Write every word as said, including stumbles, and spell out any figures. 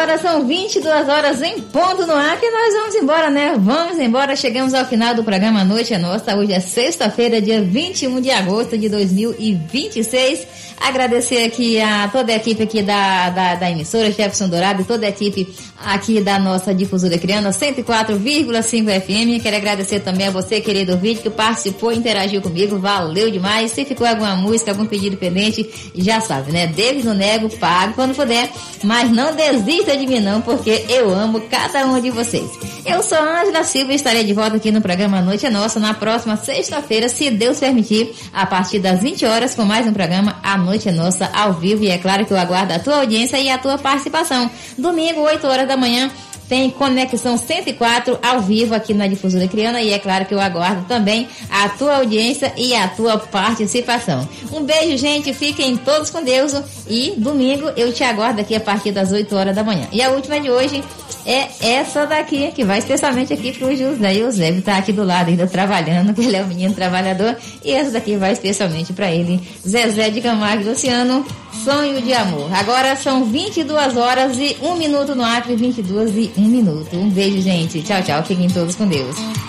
Agora são vinte e duas horas em ponto no ar e nós vamos embora, né? Vamos embora, chegamos ao final do programa Noite é Nossa. Hoje é sexta-feira, dia vinte e um de agosto de dois mil e vinte e seis. Agradecer aqui a toda a equipe aqui da, da, da emissora, Jefferson Dourado, e toda a equipe aqui da nossa difusora criando cento e quatro vírgula cinco F M. Quero agradecer também a você, querido ouvinte, que participou e interagiu comigo. Valeu demais. Se ficou alguma música, algum pedido pendente, já sabe, né? Deves no nego, pago quando puder, mas não desista de mim não, porque eu amo cada um de vocês. Eu sou a Ângela Silva e estarei de volta aqui no programa Noite é Nossa na próxima sexta-feira, se Deus permitir, a partir das vinte horas, com mais um programa A Noite é Nossa ao vivo. E é claro que eu aguardo a tua audiência e a tua participação. Domingo, oito horas da manhã, tem Conexão cento e quatro ao vivo aqui na Difusora Criana, e é claro que eu aguardo também a tua audiência e a tua participação. Um beijo, gente, fiquem todos com Deus, e domingo eu te aguardo aqui a partir das oito horas da manhã. E a última de hoje é essa daqui, que vai especialmente aqui pro José. E o Zé tá aqui do lado ainda trabalhando, que ele é um menino trabalhador, e essa daqui vai especialmente para ele, Zezé de Camargo e Luciano, Sonho de Amor. Agora são vinte e duas horas e um minuto no Acre, vinte e duas e um minuto. Um beijo, gente. Tchau, tchau. Fiquem todos com Deus.